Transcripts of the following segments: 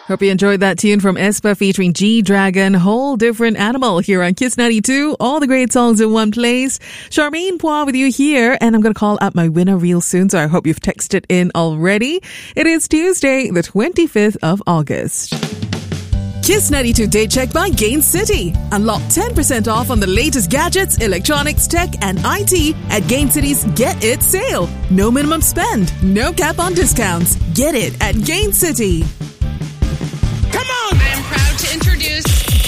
Hope you enjoyed that tune from Espa featuring G-Dragon, Whole Different Animal here on Kiss 92. All the great songs in one place. Charmaine Poir with you here, and I'm going to call out my winner real soon, so I hope you've texted in already. It is Tuesday, the 25th of August. Kiss 92 Day Check by Gain City. Unlock 10% off on the latest gadgets, electronics, tech, and IT at Gain City's Get It sale. No minimum spend, no cap on discounts. Get it at Gain City. Come on! I am proud to introduce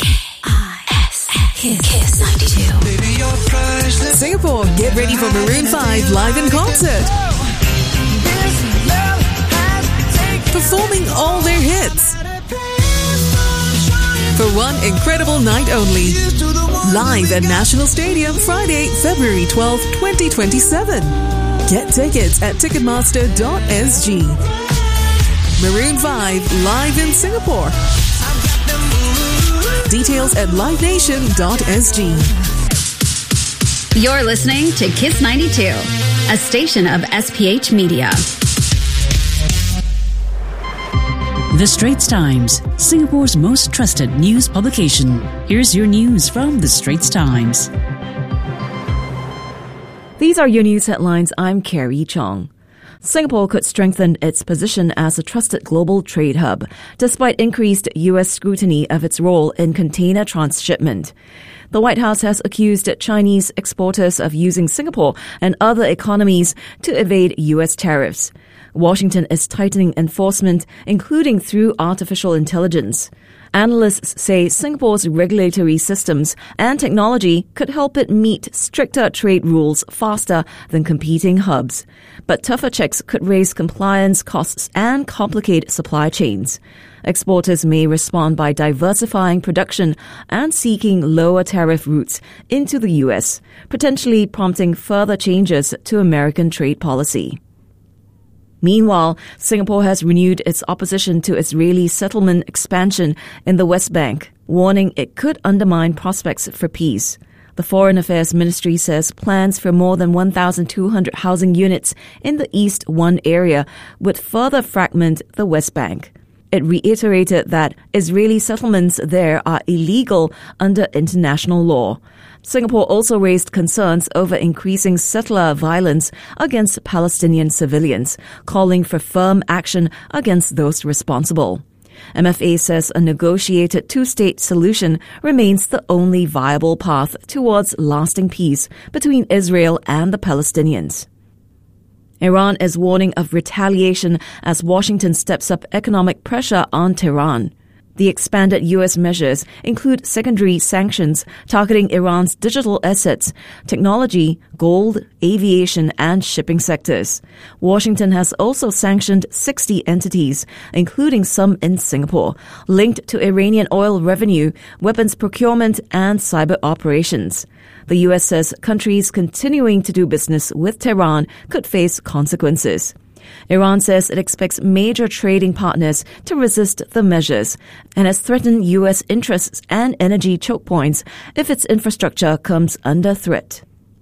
Kiss 92. Baby, you're priceless. Singapore, get ready for Maroon 5 live in concert. Performing all their hits. For one incredible night only. Live at National Stadium, Friday, February 12, 2027. Get tickets at ticketmaster.sg. Maroon 5 live in Singapore. Details at livenation.sg. You're listening to Kiss 92, a station of SPH Media. The Straits Times, Singapore's most trusted news publication. Here's your news from The Straits Times. These are your news headlines. I'm Carrie Chong. Singapore could strengthen its position as a trusted global trade hub, despite increased U.S. scrutiny of its role in container transshipment. The White House has accused Chinese exporters of using Singapore and other economies to evade U.S. tariffs. Washington is tightening enforcement, including through artificial intelligence. Analysts say Singapore's regulatory systems and technology could help it meet stricter trade rules faster than competing hubs. But tougher checks could raise compliance costs and complicate supply chains. Exporters may respond by diversifying production and seeking lower tariff routes into the U.S., potentially prompting further changes to American trade policy. Meanwhile, Singapore has renewed its opposition to Israeli settlement expansion in the West Bank, warning it could undermine prospects for peace. The Foreign Affairs Ministry says plans for more than 1,200 housing units in the East 1 area would further fragment the West Bank. It reiterated that Israeli settlements there are illegal under international law. Singapore also raised concerns over increasing settler violence against Palestinian civilians, calling for firm action against those responsible. MFA says a negotiated two-state solution remains the only viable path towards lasting peace between Israel and the Palestinians. Iran is warning of retaliation as Washington steps up economic pressure on Tehran. The expanded U.S. measures include secondary sanctions targeting Iran's digital assets, technology, gold, aviation, and shipping sectors. Washington has also sanctioned 60 entities, including some in Singapore, linked to Iranian oil revenue, weapons procurement, and cyber operations. The U.S. says countries continuing to do business with Tehran could face consequences. Iran says it expects major trading partners to resist the measures and has threatened U.S. interests and energy choke points if its infrastructure comes under threat.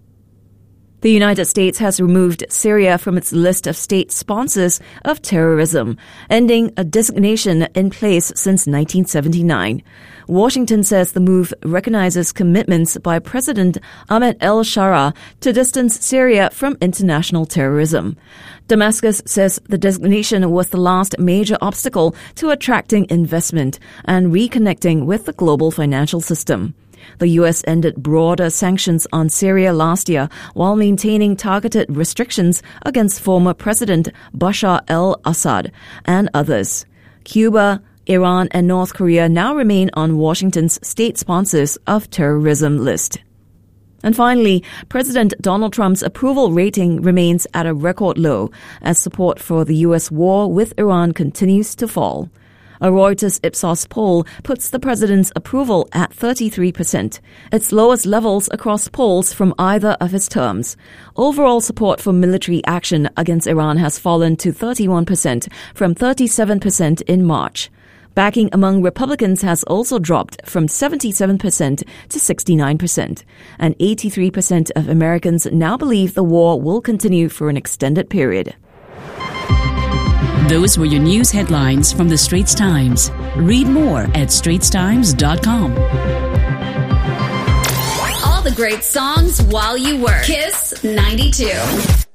The United States has removed Syria from its list of state sponsors of terrorism, ending a designation in place since 1979. Washington says the move recognizes commitments by President Ahmed el-Sharaa to distance Syria from international terrorism. Damascus says the designation was the last major obstacle to attracting investment and reconnecting with the global financial system. The U.S. ended broader sanctions on Syria last year while maintaining targeted restrictions against former President Bashar al-Assad and others. Cuba, Iran, and North Korea now remain on Washington's state sponsors of terrorism list. And finally, President Donald Trump's approval rating remains at a record low as support for the U.S. war with Iran continues to fall. A Reuters Ipsos poll puts the president's approval at 33%, its lowest levels across polls from either of his terms. Overall support for military action against Iran has fallen to 31% from 37% in March. Backing among Republicans has also dropped from 77% to 69%, and 83% of Americans now believe the war will continue for an extended period. Those were your news headlines from the Straits Times. Read more at straitstimes.com. All the great songs while you work. Kiss 92.